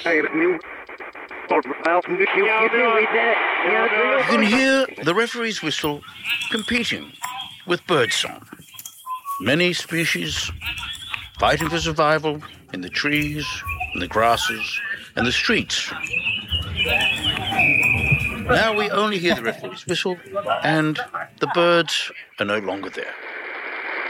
can hear the referee's whistle competing with birdsong. Many species fighting for survival in the trees, in the grasses, and the streets. Now we only hear the referee's whistle, and the birds are no longer there.